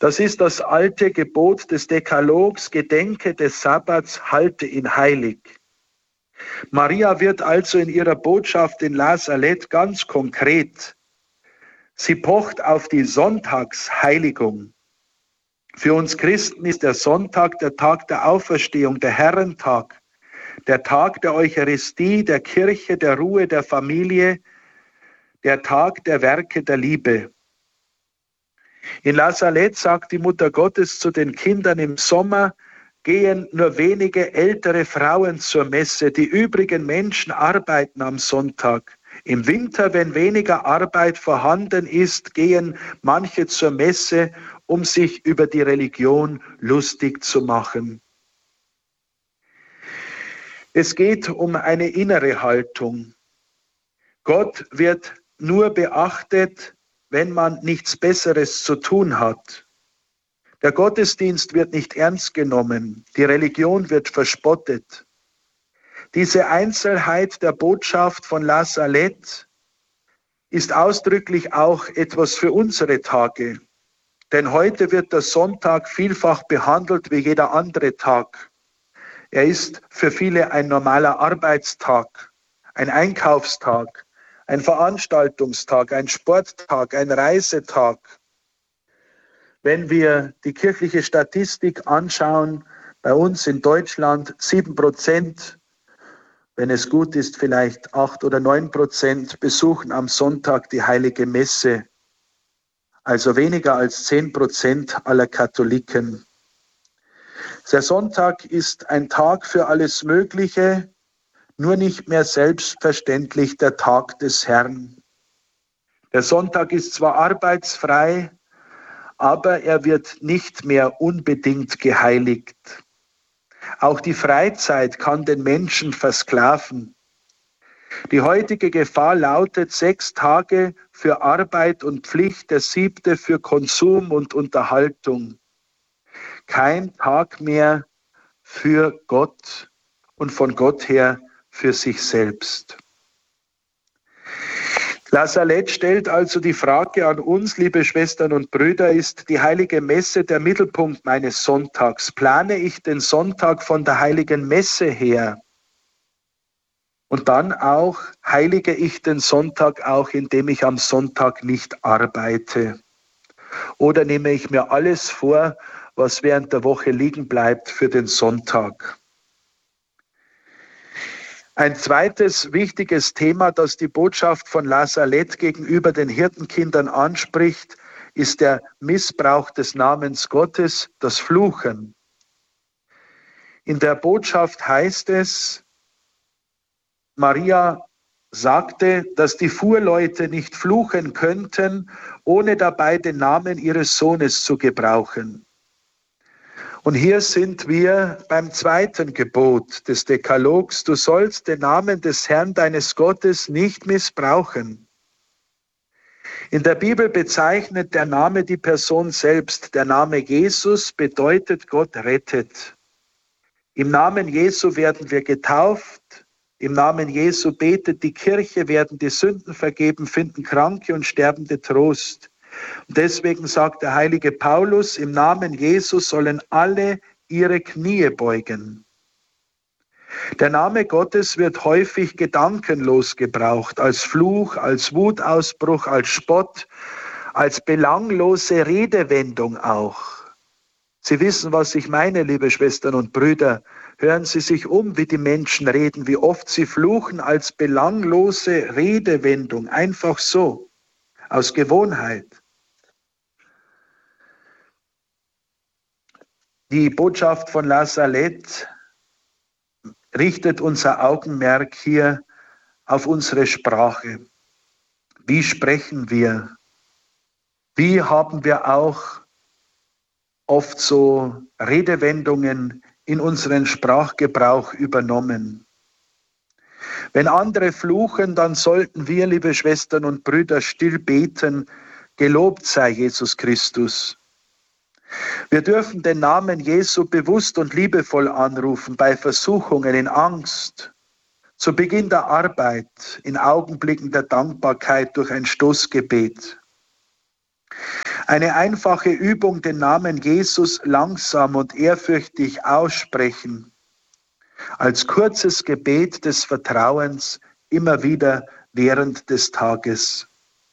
Das ist das alte Gebot des Dekalogs, gedenke des Sabbats, halte ihn heilig. Maria wird also in ihrer Botschaft in Lazareth ganz konkret. Sie pocht auf die Sonntagsheiligung. Für uns Christen ist der Sonntag der Tag der Auferstehung, der Herrentag, der Tag der Eucharistie, der Kirche, der Ruhe, der Familie, der Tag der Werke der Liebe. In Lazareth sagt die Mutter Gottes zu den Kindern, im Sommer gehen nur wenige ältere Frauen zur Messe, die übrigen Menschen arbeiten am Sonntag. Im Winter, wenn weniger Arbeit vorhanden ist, gehen manche zur Messe, um sich über die Religion lustig zu machen. Es geht um eine innere Haltung. Gott wird nur beachtet, wenn man nichts Besseres zu tun hat. Der Gottesdienst wird nicht ernst genommen, die Religion wird verspottet. Diese Einzelheit der Botschaft von Lazareth ist ausdrücklich auch etwas für unsere Tage. Denn heute wird der Sonntag vielfach behandelt wie jeder andere Tag. Er ist für viele ein normaler Arbeitstag, ein Einkaufstag, ein Veranstaltungstag, ein Sporttag, ein Reisetag. Wenn wir die kirchliche Statistik anschauen, bei uns in Deutschland 7%, wenn es gut ist, vielleicht 8 oder 9% besuchen am Sonntag die Heilige Messe. Also weniger als 10% aller Katholiken. Der Sonntag ist ein Tag für alles Mögliche, nur nicht mehr selbstverständlich der Tag des Herrn. Der Sonntag ist zwar arbeitsfrei, aber er wird nicht mehr unbedingt geheiligt. Auch die Freizeit kann den Menschen versklaven. Die heutige Gefahr lautet 6 Tage für Arbeit und Pflicht, der 7. für Konsum und Unterhaltung. Kein Tag mehr für Gott und von Gott her für sich selbst. Lazareth stellt also die Frage an uns, liebe Schwestern und Brüder, ist die Heilige Messe der Mittelpunkt meines Sonntags? Plane ich den Sonntag von der Heiligen Messe her? Und dann auch, heilige ich den Sonntag auch, indem ich am Sonntag nicht arbeite? Oder nehme ich mir alles vor, was während der Woche liegen bleibt für den Sonntag? Ein zweites wichtiges Thema, das die Botschaft von Lazareth gegenüber den Hirtenkindern anspricht, ist der Missbrauch des Namens Gottes, das Fluchen. In der Botschaft heißt es, Maria sagte, dass die Fuhrleute nicht fluchen könnten, ohne dabei den Namen ihres Sohnes zu gebrauchen. Und hier sind wir beim zweiten Gebot des Dekalogs. Du sollst den Namen des Herrn deines Gottes nicht missbrauchen. In der Bibel bezeichnet der Name die Person selbst. Der Name Jesus bedeutet, Gott rettet. Im Namen Jesu werden wir getauft. Im Namen Jesu betet die Kirche, werden die Sünden vergeben, finden Kranke und Sterbende Trost. Und deswegen sagt der heilige Paulus, im Namen Jesus sollen alle ihre Knie beugen. Der Name Gottes wird häufig gedankenlos gebraucht, als Fluch, als Wutausbruch, als Spott, als belanglose Redewendung auch. Sie wissen, was ich meine, liebe Schwestern und Brüder. Hören Sie sich um, wie die Menschen reden, wie oft sie fluchen als belanglose Redewendung, einfach so, aus Gewohnheit. Die Botschaft von Lazareth richtet unser Augenmerk hier auf unsere Sprache. Wie sprechen wir? Wie haben wir auch oft so Redewendungen in unseren Sprachgebrauch übernommen? Wenn andere fluchen, dann sollten wir, liebe Schwestern und Brüder, still beten, gelobt sei Jesus Christus. Wir dürfen den Namen Jesu bewusst und liebevoll anrufen, bei Versuchungen, in Angst, zu Beginn der Arbeit, in Augenblicken der Dankbarkeit durch ein Stoßgebet. Eine einfache Übung, den Namen Jesus langsam und ehrfürchtig aussprechen, als kurzes Gebet des Vertrauens immer wieder während des Tages.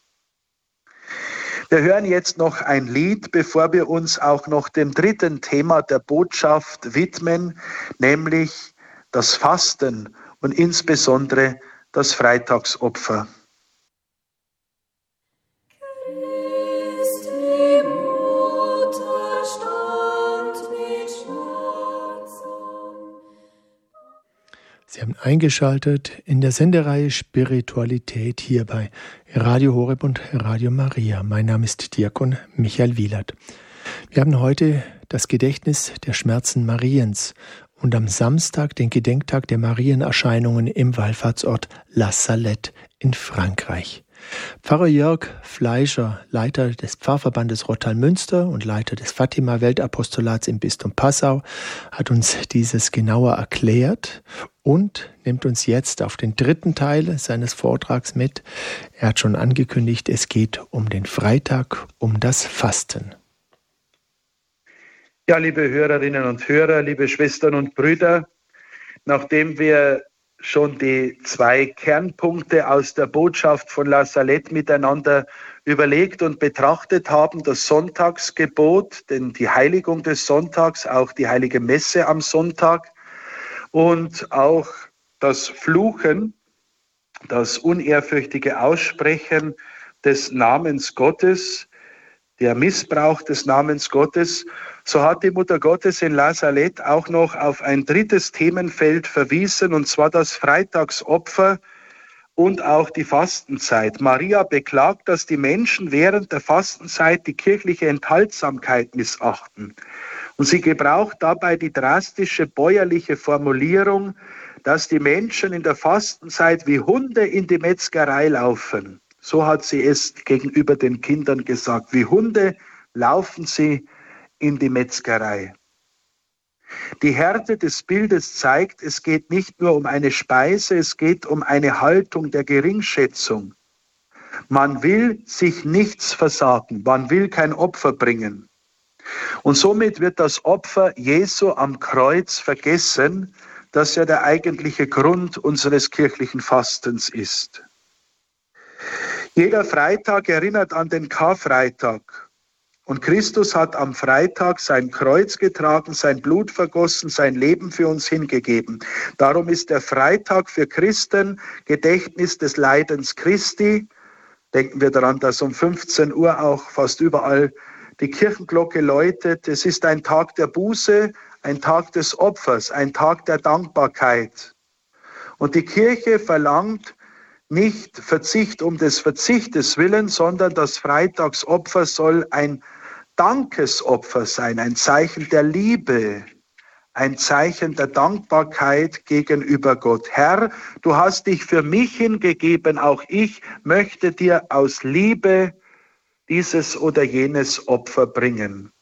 Wir hören jetzt noch ein Lied, bevor wir uns auch noch dem dritten Thema der Botschaft widmen, nämlich das Fasten und insbesondere das Freitagsopfer. Sie haben eingeschaltet in der Sendereihe Spiritualität hier bei Radio Horeb und Radio Maria. Mein Name ist Diakon Michael Wielert. Wir haben heute das Gedächtnis der Schmerzen Mariens und am Samstag den Gedenktag der Marienerscheinungen im Wallfahrtsort La Salette in Frankreich. Pfarrer Jörg Fleischer, Leiter des Pfarrverbandes Rottal-Münster und Leiter des Fatima-Weltapostolats im Bistum Passau, hat uns dieses genauer erklärt und nimmt uns jetzt auf den dritten Teil seines Vortrags mit. Er hat schon angekündigt, es geht um den Freitag, um das Fasten. Ja, liebe Hörerinnen und Hörer, liebe Schwestern und Brüder, nachdem wir schon die zwei Kernpunkte aus der Botschaft von La Salette miteinander überlegt und betrachtet haben, das Sonntagsgebot, denn die Heiligung des Sonntags, auch die heilige Messe am Sonntag und auch das Fluchen, das unehrfürchtige Aussprechen des Namens Gottes, der Missbrauch des Namens Gottes, so hat die Mutter Gottes in La Salette auch noch auf ein drittes Themenfeld verwiesen, und zwar das Freitagsopfer und auch die Fastenzeit. Maria beklagt, dass die Menschen während der Fastenzeit die kirchliche Enthaltsamkeit missachten. Und sie gebraucht dabei die drastische bäuerliche Formulierung, dass die Menschen in der Fastenzeit wie Hunde in die Metzgerei laufen. So hat sie es gegenüber den Kindern gesagt. Wie Hunde laufen sie in die Metzgerei. Die Härte des Bildes zeigt, es geht nicht nur um eine Speise, es geht um eine Haltung der Geringschätzung. Man will sich nichts versagen, man will kein Opfer bringen. Und somit wird das Opfer Jesu am Kreuz vergessen, das ja der eigentliche Grund unseres kirchlichen Fastens ist. Jeder Freitag erinnert an den Karfreitag. Und Christus hat am Freitag sein Kreuz getragen, sein Blut vergossen, sein Leben für uns hingegeben. Darum ist der Freitag für Christen Gedächtnis des Leidens Christi. Denken wir daran, dass um 15 Uhr auch fast überall die Kirchenglocke läutet. Es ist ein Tag der Buße, ein Tag des Opfers, ein Tag der Dankbarkeit. Und die Kirche verlangt nicht Verzicht um des Verzichtes willen, sondern das Freitagsopfer soll ein Dankesopfer sein, ein Zeichen der Liebe, ein Zeichen der Dankbarkeit gegenüber Gott. Herr, du hast dich für mich hingegeben, auch ich möchte dir aus Liebe dieses oder jenes Opfer bringen.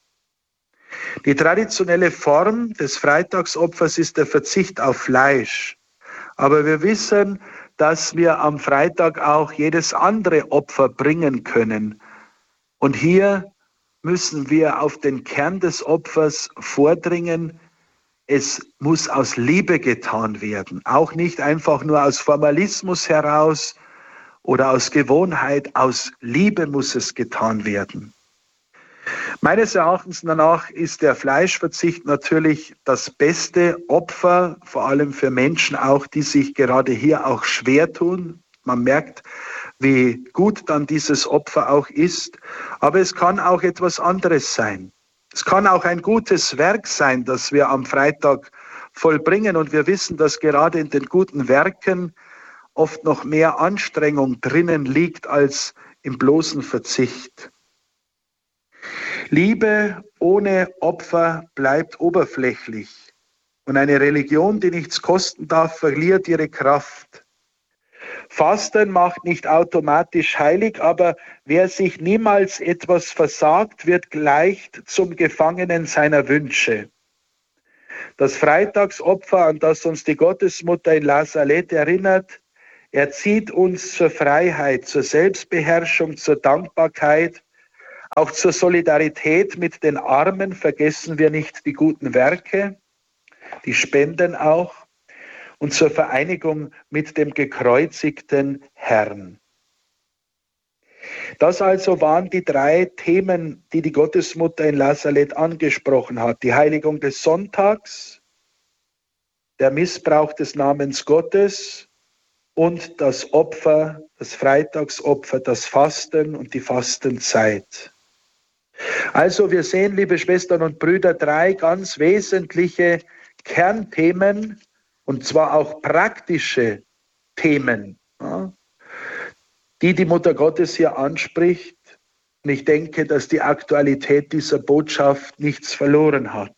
Die traditionelle Form des Freitagsopfers ist der Verzicht auf Fleisch. Aber wir wissen, dass wir am Freitag auch jedes andere Opfer bringen können. Und hier müssen wir auf den Kern des Opfers vordringen. Es muss aus Liebe getan werden, auch nicht einfach nur aus Formalismus heraus oder aus Gewohnheit, aus Liebe muss es getan werden. Meines Erachtens danach ist der Fleischverzicht natürlich das beste Opfer, vor allem für Menschen auch, die sich gerade hier auch schwer tun. Man merkt, wie gut dann dieses Opfer auch ist. Aber es kann auch etwas anderes sein. Es kann auch ein gutes Werk sein, das wir am Freitag vollbringen. Und wir wissen, dass gerade in den guten Werken oft noch mehr Anstrengung drinnen liegt als im bloßen Verzicht. Liebe ohne Opfer bleibt oberflächlich. Und eine Religion, die nichts kosten darf, verliert ihre Kraft. Fasten macht nicht automatisch heilig, aber wer sich niemals etwas versagt, wird leicht zum Gefangenen seiner Wünsche. Das Freitagsopfer, an das uns die Gottesmutter in La Salette erinnert, erzieht uns zur Freiheit, zur Selbstbeherrschung, zur Dankbarkeit, Auch zur Solidarität mit den Armen vergessen wir nicht die guten Werke, die Spenden auch, und zur Vereinigung mit dem gekreuzigten Herrn. Das also waren die 3 Themen, die die Gottesmutter in Lazaret angesprochen hat. Die Heiligung des Sonntags, der Missbrauch des Namens Gottes und das Opfer, das Freitagsopfer, das Fasten und die Fastenzeit. Also wir sehen, liebe Schwestern und Brüder, 3 ganz wesentliche Kernthemen, und zwar auch praktische Themen, ja, die Mutter Gottes hier anspricht. Und ich denke, dass die Aktualität dieser Botschaft nichts verloren hat.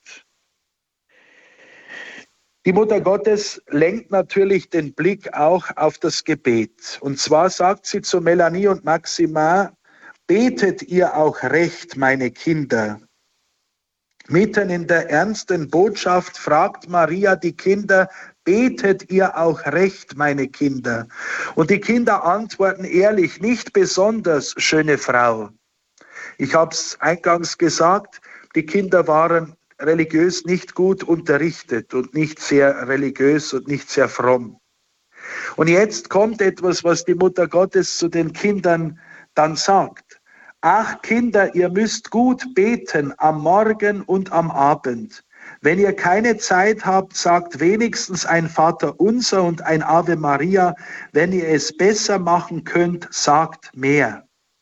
Die Mutter Gottes lenkt natürlich den Blick auch auf das Gebet. Und zwar sagt sie zu Melanie und Maxima: Betet ihr auch recht, meine Kinder? Mitten in der ernsten Botschaft fragt Maria die Kinder: Betet ihr auch recht, meine Kinder? Und die Kinder antworten ehrlich: Nicht besonders, schöne Frau. Ich habe es eingangs gesagt, die Kinder waren religiös nicht gut unterrichtet und nicht sehr religiös und nicht sehr fromm. Und jetzt kommt etwas, was die Mutter Gottes zu den Kindern dann sagt. Ach Kinder, ihr müsst gut beten am Morgen und am Abend. Wenn ihr keine Zeit habt, sagt wenigstens ein Vaterunser und ein Ave Maria. Wenn ihr es besser machen könnt, sagt mehr.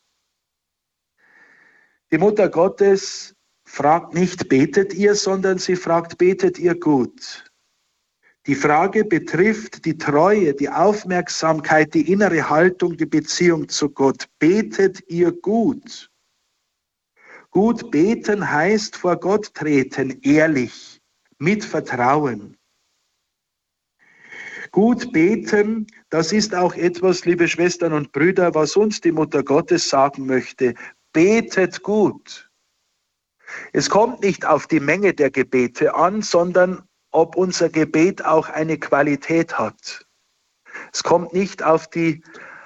Die Mutter Gottes fragt nicht, betet ihr, sondern sie fragt, betet ihr gut? Die Frage betrifft die Treue, die Aufmerksamkeit, die innere Haltung, die Beziehung zu Gott. Betet ihr gut? Gut beten heißt vor Gott treten, ehrlich, mit Vertrauen. Gut beten, das ist auch etwas, liebe Schwestern und Brüder, was uns die Mutter Gottes sagen möchte. Betet gut. Es kommt nicht auf die Menge der Gebete an, sondern ob unser Gebet auch eine Qualität hat. Es kommt nicht auf die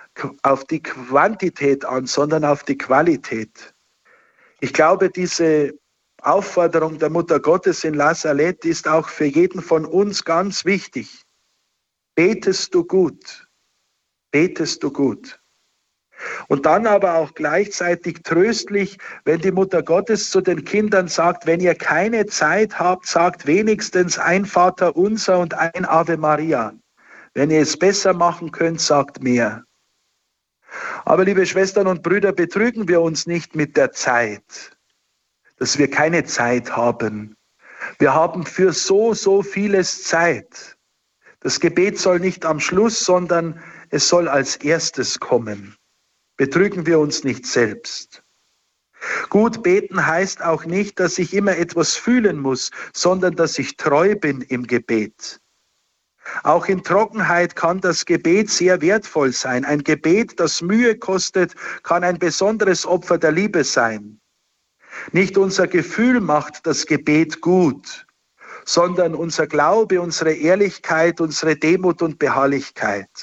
Quantität an, sondern auf die Qualität. Ich glaube, diese Aufforderung der Mutter Gottes in Lazaret ist auch für jeden von uns ganz wichtig. Betest du gut? Betest du gut? Und dann aber auch gleichzeitig tröstlich, wenn die Mutter Gottes zu den Kindern sagt, wenn ihr keine Zeit habt, sagt wenigstens ein Vaterunser und ein Ave Maria. Wenn ihr es besser machen könnt, sagt mehr. Aber liebe Schwestern und Brüder, betrügen wir uns nicht mit der Zeit, dass wir keine Zeit haben. Wir haben für so vieles Zeit. Das Gebet soll nicht am Schluss, sondern es soll als erstes kommen. Betrügen wir uns nicht selbst. Gut beten heißt auch nicht, dass ich immer etwas fühlen muss, sondern dass ich treu bin im Gebet. Auch in Trockenheit kann das Gebet sehr wertvoll sein. Ein Gebet, das Mühe kostet, kann ein besonderes Opfer der Liebe sein. Nicht unser Gefühl macht das Gebet gut, sondern unser Glaube, unsere Ehrlichkeit, unsere Demut und Beharrlichkeit.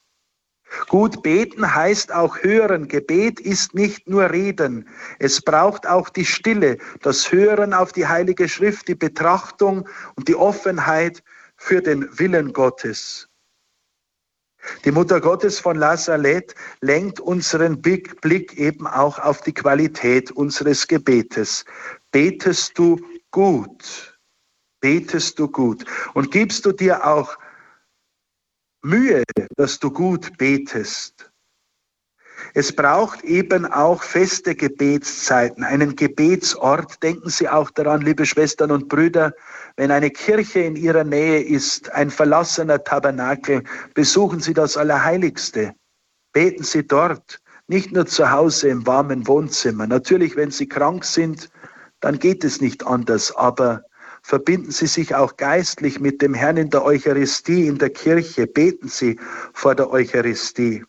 Gut beten heißt auch hören. Gebet ist nicht nur Reden. Es braucht auch die Stille, das Hören auf die Heilige Schrift, die Betrachtung und die Offenheit für den Willen Gottes. Die Mutter Gottes von Lazaret lenkt unseren Blick eben auch auf die Qualität unseres Gebetes. Betest du gut? Betest du gut? Und gibst du dir auch Mühe, dass du gut betest? Es braucht eben auch feste Gebetszeiten, einen Gebetsort. Denken Sie auch daran, liebe Schwestern und Brüder, wenn eine Kirche in Ihrer Nähe ist, ein verlassener Tabernakel, besuchen Sie das Allerheiligste. Beten Sie dort, nicht nur zu Hause im warmen Wohnzimmer. Natürlich, wenn Sie krank sind, dann geht es nicht anders, aber verbinden Sie sich auch geistlich mit dem Herrn in der Eucharistie, in der Kirche. Beten Sie vor der Eucharistie.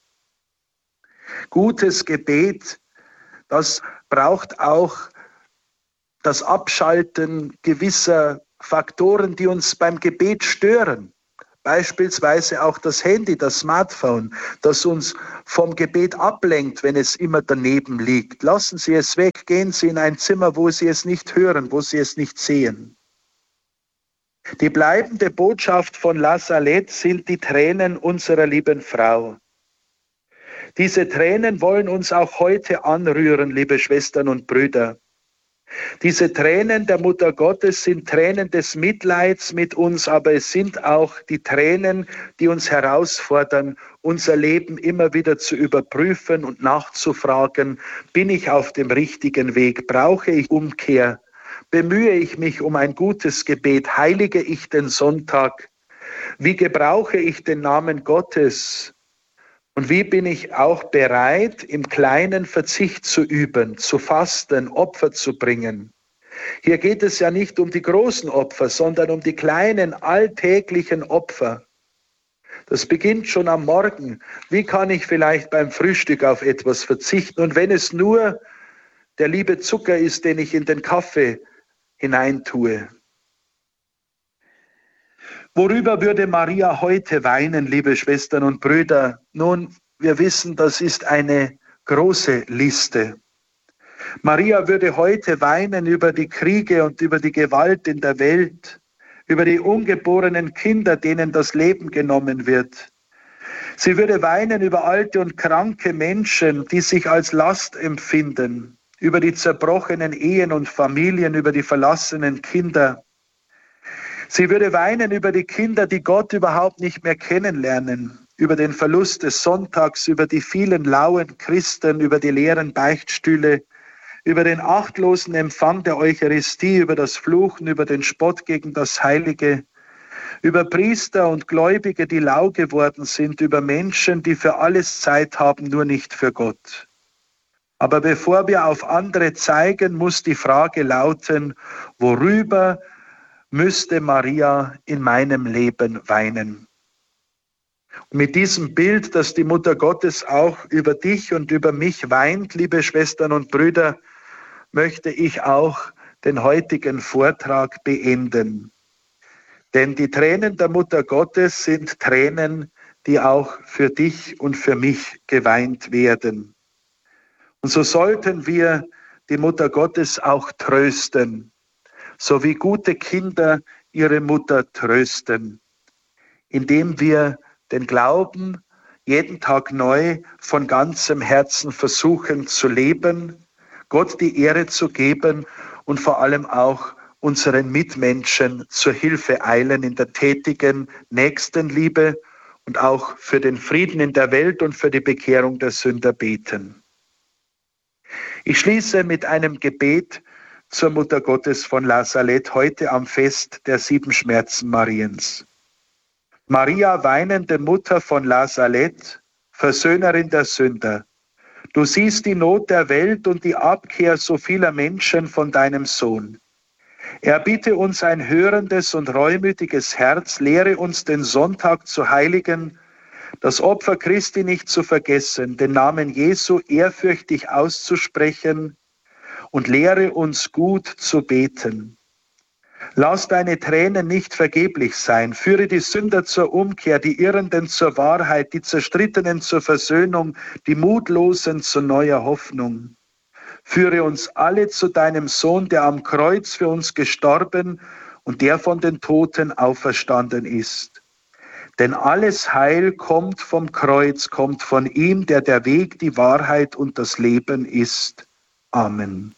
Gutes Gebet, das braucht auch das Abschalten gewisser Faktoren, die uns beim Gebet stören. Beispielsweise auch das Handy, das Smartphone, das uns vom Gebet ablenkt, wenn es immer daneben liegt. Lassen Sie es weg, gehen Sie in ein Zimmer, wo Sie es nicht hören, wo Sie es nicht sehen. Die bleibende Botschaft von La Salette sind die Tränen unserer lieben Frau. Diese Tränen wollen uns auch heute anrühren, liebe Schwestern und Brüder. Diese Tränen der Mutter Gottes sind Tränen des Mitleids mit uns, aber es sind auch die Tränen, die uns herausfordern, unser Leben immer wieder zu überprüfen und nachzufragen, bin ich auf dem richtigen Weg, brauche ich Umkehr, bemühe ich mich um ein gutes Gebet, heilige ich den Sonntag, wie gebrauche ich den Namen Gottes? Und wie bin ich auch bereit, im kleinen Verzicht zu üben, zu fasten, Opfer zu bringen? Hier geht es ja nicht um die großen Opfer, sondern um die kleinen alltäglichen Opfer. Das beginnt schon am Morgen. Wie kann ich vielleicht beim Frühstück auf etwas verzichten? Und wenn es nur der liebe Zucker ist, den ich in den Kaffee hineintue. Worüber würde Maria heute weinen, liebe Schwestern und Brüder? Nun, wir wissen, das ist eine große Liste. Maria würde heute weinen über die Kriege und über die Gewalt in der Welt, über die ungeborenen Kinder, denen das Leben genommen wird. Sie würde weinen über alte und kranke Menschen, die sich als Last empfinden, über die zerbrochenen Ehen und Familien, über die verlassenen Kinder. Sie würde weinen über die Kinder, die Gott überhaupt nicht mehr kennenlernen, über den Verlust des Sonntags, über die vielen lauen Christen, über die leeren Beichtstühle, über den achtlosen Empfang der Eucharistie, über das Fluchen, über den Spott gegen das Heilige, über Priester und Gläubige, die lau geworden sind, über Menschen, die für alles Zeit haben, nur nicht für Gott. Aber bevor wir auf andere zeigen, muss die Frage lauten, worüber müsste Maria in meinem Leben weinen? Und mit diesem Bild, dass die Mutter Gottes auch über dich und über mich weint, liebe Schwestern und Brüder, möchte ich auch den heutigen Vortrag beenden. Denn die Tränen der Mutter Gottes sind Tränen, die auch für dich und für mich geweint werden. Und so sollten wir die Mutter Gottes auch trösten, so wie gute Kinder ihre Mutter trösten, indem wir den Glauben jeden Tag neu von ganzem Herzen versuchen zu leben, Gott die Ehre zu geben und vor allem auch unseren Mitmenschen zur Hilfe eilen in der tätigen Nächstenliebe und auch für den Frieden in der Welt und für die Bekehrung der Sünder beten. Ich schließe mit einem Gebet zur Mutter Gottes von La Salette heute am Fest der 7 Schmerzen Mariens. Maria, weinende Mutter von La Salette, Versöhnerin der Sünder, du siehst die Not der Welt und die Abkehr so vieler Menschen von deinem Sohn. Erbitte uns ein hörendes und reumütiges Herz, lehre uns den Sonntag zu heiligen, das Opfer Christi nicht zu vergessen, den Namen Jesu ehrfürchtig auszusprechen und lehre uns gut zu beten. Lass deine Tränen nicht vergeblich sein, führe die Sünder zur Umkehr, die Irrenden zur Wahrheit, die Zerstrittenen zur Versöhnung, die Mutlosen zu neuer Hoffnung. Führe uns alle zu deinem Sohn, der am Kreuz für uns gestorben und der von den Toten auferstanden ist. Denn alles Heil kommt vom Kreuz, kommt von ihm, der der Weg, die Wahrheit und das Leben ist. Amen.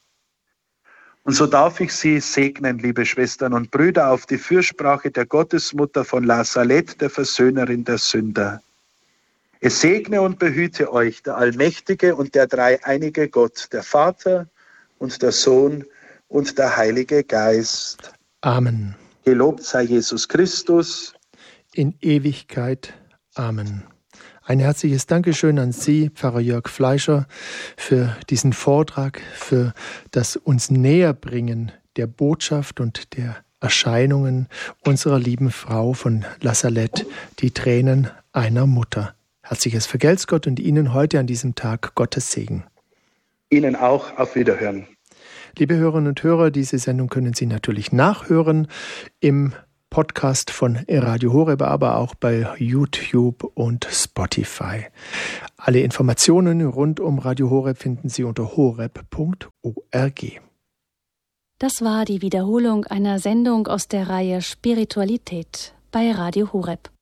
Und so darf ich Sie segnen, liebe Schwestern und Brüder, auf die Fürsprache der Gottesmutter von La Salette, der Versöhnerin der Sünder. Es segne und behüte euch der allmächtige und der dreieinige Gott, der Vater und der Sohn und der Heilige Geist. Amen. Gelobt sei Jesus Christus. In Ewigkeit. Amen. Ein herzliches Dankeschön an Sie, Pfarrer Jörg Fleischer, für diesen Vortrag, für das uns Näherbringen der Botschaft und der Erscheinungen unserer lieben Frau von La Salette, die Tränen einer Mutter. Herzliches Vergelt's Gott und Ihnen heute an diesem Tag Gottes Segen. Ihnen auch, auf Wiederhören. Liebe Hörerinnen und Hörer, diese Sendung können Sie natürlich nachhören im Podcast von Radio Horeb, aber auch bei YouTube und Spotify. Alle Informationen rund um Radio Horeb finden Sie unter horeb.org. Das war die Wiederholung einer Sendung aus der Reihe Spiritualität bei Radio Horeb.